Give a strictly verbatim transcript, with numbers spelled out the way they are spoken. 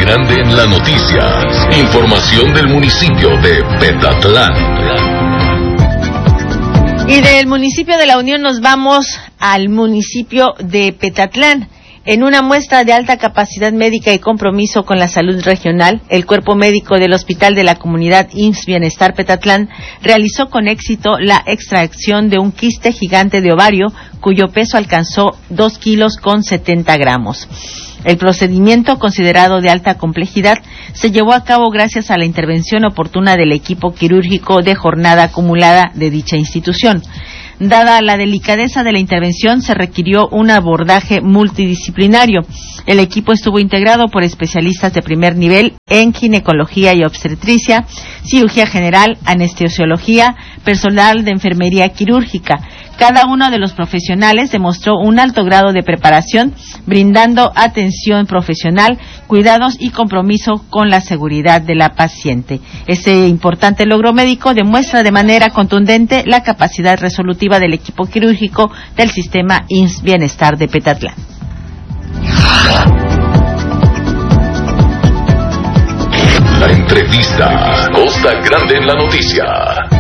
Grande en la noticia. Información del municipio de Petatlán. Y del municipio de La Unión nos vamos al municipio de Petatlán. En una muestra de alta capacidad médica y compromiso con la salud regional, el cuerpo médico del Hospital de la Comunidad I M S S Bienestar Petatlán realizó con éxito la extracción de un quiste gigante de ovario, cuyo peso alcanzó dos kilos con setenta gramos. El procedimiento, considerado de alta complejidad, se llevó a cabo gracias a la intervención oportuna del equipo quirúrgico de jornada acumulada de dicha institución. Dada la delicadeza de la intervención, se requirió un abordaje multidisciplinario. El equipo estuvo integrado por especialistas de primer nivel en ginecología y obstetricia, cirugía general, anestesiología, personal de enfermería quirúrgica. Cada uno de los profesionales demostró un alto grado de preparación, brindando atención profesional, cuidados y compromiso con la seguridad de la paciente. Este importante logro médico demuestra de manera contundente la capacidad resolutiva del equipo quirúrgico del sistema I M S S Bienestar de Petatlán. La entrevista. Costa Grande en la noticia.